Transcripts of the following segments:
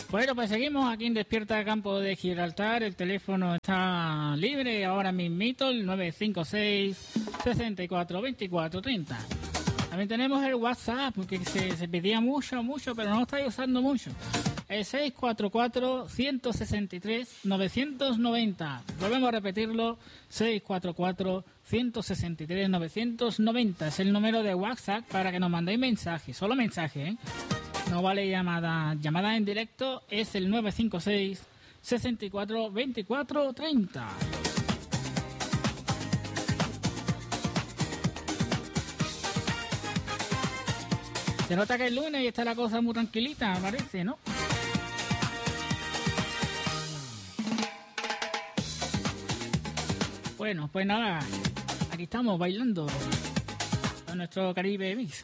Bueno, pues seguimos aquí en Despierta Campo de Gibraltar. El teléfono está libre ahora mismito, el 956 64 24 30. También tenemos el WhatsApp, que se pedía mucho, pero no lo estáis usando mucho. El 644-163-990. Volvemos a repetirlo, 644-163-990. Es el número de WhatsApp para que nos mandéis mensajes, solo mensajes, ¿eh? No vale llamada. Llamada en directo es el 956 64 24 30. Se nota que es lunes y está la cosa muy tranquilita, parece, ¿no? Bueno, pues nada, aquí estamos bailando con nuestro Caribe Mix.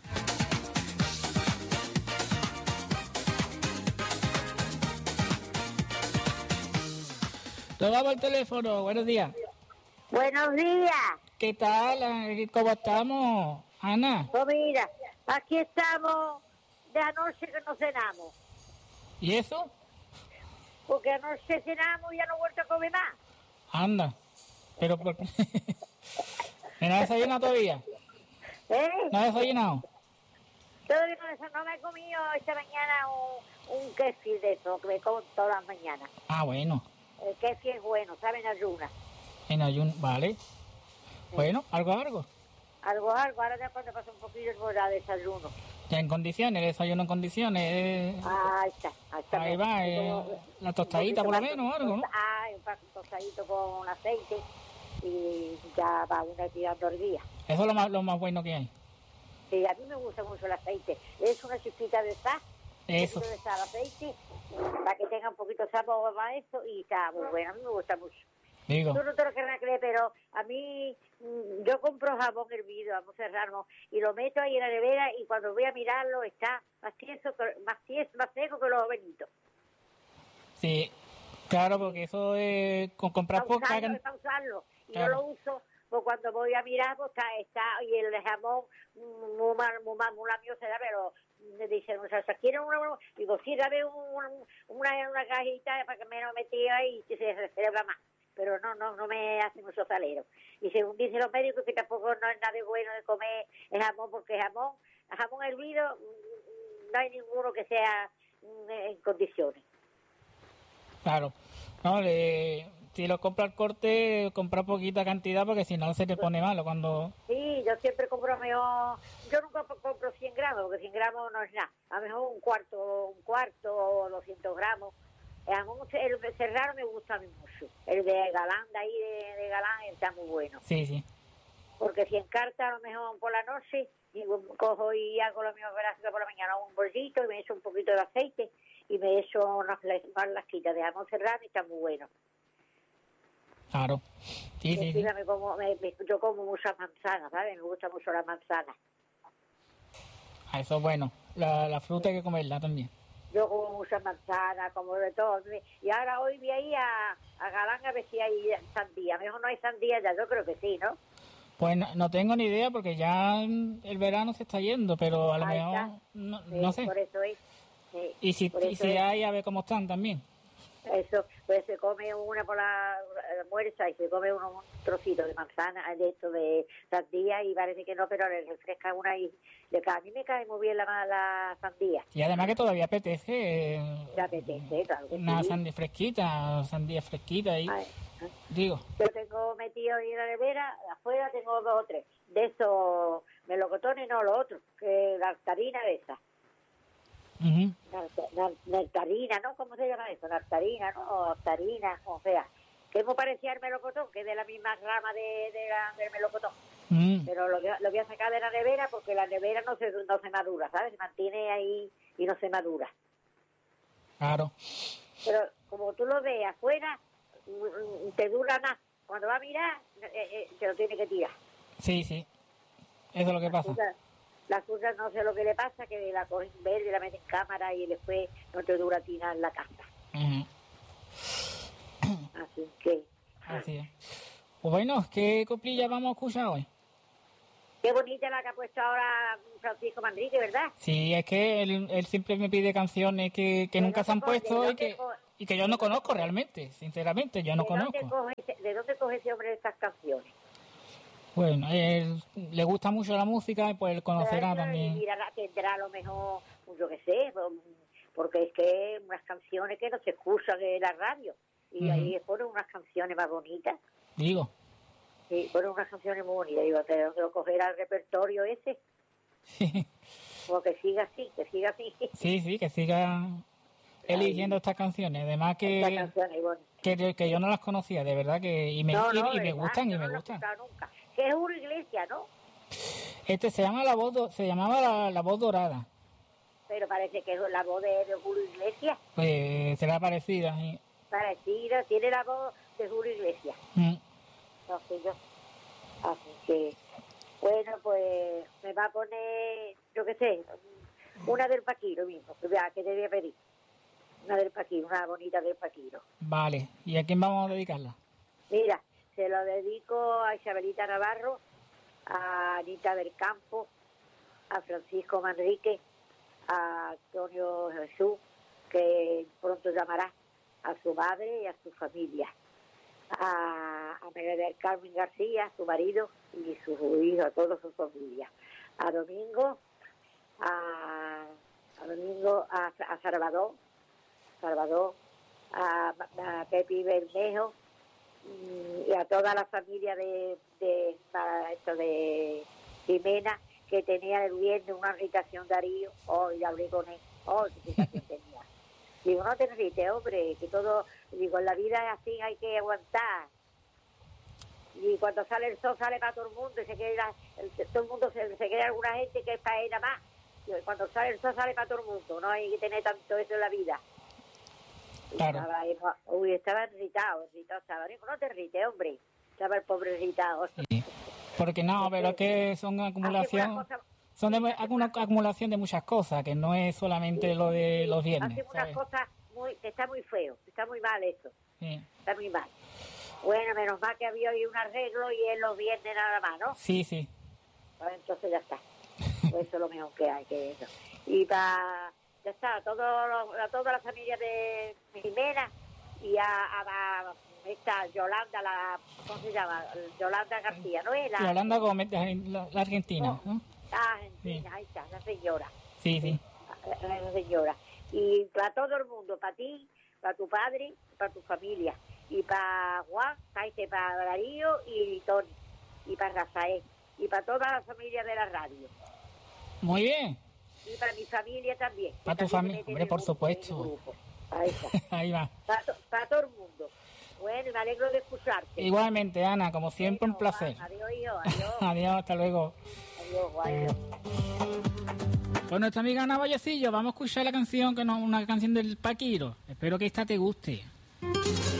Tomamos el teléfono, buenos días. Buenos días. ¿Qué tal? ¿Cómo estamos, Ana? Pues mira, aquí estamos de anoche que no cenamos. ¿Y eso? Porque anoche cenamos y ya no he vuelto a comer más. Anda, pero ¿por qué? ¿No has desayunado todavía? ¿No has desayunado? Todavía no me he comido esta mañana un kefir de eso, que me como todas las mañanas. Ah, bueno. El kefir es bueno, ¿saben? En ayuna. En ayuno, vale. Sí. Bueno, algo. Algo, ahora ya cuando pasa un poquillo de desayuno. Ya en condiciones, el desayuno en condiciones. Ahí está. Ahí va, la tostadita por lo menos, algo, ¿no? Un tostadito con aceite y ya va una tirando el día. Eso es lo más bueno que hay. Sí, a mí me gusta mucho el aceite. Es una chispita de sal. Eso. De sal, aceite, para que tenga un poquito de sabor a eso y está muy bueno. A mí me gusta mucho. Digo. Tú no te lo querrás creer, pero a mí, yo compro jamón hervido, vamos a cerrarnos, y lo meto ahí en la nevera y cuando voy a mirarlo está más seco que los benitos. Sí, claro, porque eso es con comprar poca. Para usarlo, y claro. Yo lo uso, pues cuando voy a mirar, pues está y el jamón muy lamioso, pero me dicen, ¿quieren una? Digo, sí, dame una cajita para que me lo metí ahí y se reserva más. Pero no me hacen mucho salero. Y según dicen los médicos que tampoco no es nada bueno de comer el jamón, porque jamón hervido no hay ninguno que sea en condiciones. Claro. No, si lo compra al corte, compra poquita cantidad porque si no se te pone malo cuando... Sí, yo siempre compro mejor... Yo nunca compro 100 gramos, porque 100 gramos no es nada. A lo mejor un cuarto o 200 gramos. El serrano me gusta a mí mucho. El de Galán, de ahí de Galán, está muy bueno. Sí. Porque si encarta a lo mejor por la noche, y cojo y hago lo mismo por la mañana, un bolsito y me echo un poquito de aceite y me echo unas lasquitas de jamón serrano y está muy bueno. Claro. Sí. Yo como muchas manzanas, ¿sabes? Me gusta mucho la manzana. Eso es bueno. La fruta hay que comerla también. Yo como muchas manzanas, como de todo. Y ahora hoy voy ahí a Galán a ver si hay sandía. Mejor no hay sandía ya, yo creo que sí, ¿no? Pues no tengo ni idea porque ya el verano se está yendo, pero a lo mejor no sé. Por eso es. Sí, y si hay, a ver cómo están también. Eso, pues se come una por la almuerza y se come un trocito de manzana, de esto de sandía y parece que no, pero le refresca una y a mí me cae muy bien la sandía. Y además que todavía apetece. Claro que una sí. sandía fresquita ahí. Digo. Yo tengo metido ahí en la nevera, afuera tengo 2 o 3. De esos melocotones, no, lo otro, que la tarina de esa. Nectarina, ¿no? ¿Cómo se llama eso? Nectarina, ¿no? Nectarina, o sea, que me parecía el melocotón, que es de la misma rama del melocotón. Pero lo voy a sacar de la nevera porque la nevera no se madura, ¿sabes? Se mantiene ahí y no se madura. Claro. Pero como tú lo ves afuera, te dura más. Cuando va a mirar, se lo tiene que tirar. Sí. Eso es lo que pasa. Las cosas no sé lo que le pasa, que la cogen verde, la meten en cámara y después no te dura tirar la casa. Así que... Así es. Pues bueno, ¿qué coplilla vamos a escuchar hoy? Qué bonita la que ha puesto ahora Francisco Manrique, ¿verdad? Sí, es que él siempre me pide canciones que nunca se han puesto y que yo no conozco realmente, sinceramente, yo no conozco. ¿De dónde coge ese hombre estas canciones? Bueno, él le gusta mucho la música y pues él conocerá también. Mira, tendrá a lo mejor, yo qué sé, porque es que unas canciones que no se escuchan en la radio y ahí ponen unas canciones más bonitas. Digo. Sí, ponen unas canciones muy bonitas. Digo, tengo que coger al repertorio ese. O que siga así. Sí, que siga eligiendo estas canciones. Además que yo no las conocía, de verdad, y me gustan. No nunca. Que es una iglesia, ¿no? Se llamaba la voz dorada. Pero parece que es la voz de Julio Iglesias. Pues será parecida, sí. Parecida, tiene la voz de Julio Iglesias. No sé yo. Así que, bueno, pues me va a poner, yo qué sé, una del Paquiro mismo, que te voy a pedir. Una del Paquiro, una bonita del Paquiro. Vale, ¿y a quién vamos a dedicarla? Mira, se lo dedico a Isabelita Navarro, a Anita del Campo, a Francisco Manrique, a Antonio Jesús, que pronto llamará, a su madre y a su familia, a María del Carmen García, su marido y sus hijos, a toda su familia, a Domingo, a Salvador, a Pepi Bermejo, y a toda la familia de Jimena, que tenía el viernes una irritación Darío, y hablé con él, qué irritación tenía. Digo, no te irrites, hombre, que todo, digo, en la vida es así, hay que aguantar. Y cuando sale el sol sale para todo el mundo, y todo el mundo se queda alguna gente que es para él nada más. Y cuando sale el sol sale para todo el mundo, no hay que tener tanto eso en la vida. Claro. Estaba irritado, Digo, no te irrites, hombre. Estaba el pobre irritado. Sí. Porque no, pero es que son acumulación de muchas cosas, que no es solamente lo de los viernes. Hace unas cosas que está muy feo, está muy mal eso. Sí. Está muy mal. Bueno, menos mal que había hoy un arreglo y es los viernes nada más, ¿no? Sí. Pues entonces ya está. Pues eso es lo mejor que hay, que eso. Y ya está, a toda la familia de Jimena y a esta Yolanda, ¿cómo se llama? Yolanda García, ¿no es? Yolanda Gómez, la argentina, ¿no? Argentina, sí. Ahí está, la señora. Sí. La señora. Y para todo el mundo, para ti, para tu padre, para tu familia. Y para Juan, para Darío y Tony. Y para Rafael. Y para toda la familia de la radio. Muy bien. Y para mi familia también. Para tu familia, hombre, por supuesto. Ahí está. Ahí va. Para todo el mundo. Bueno, me alegro de escucharte. Igualmente, Ana, como siempre, un placer. Adiós, hijo, adiós. Adiós, hasta luego. Adiós. Con nuestra amiga Ana Vallecillo, vamos a escuchar la canción, una canción del Paquiro. Espero que esta te guste.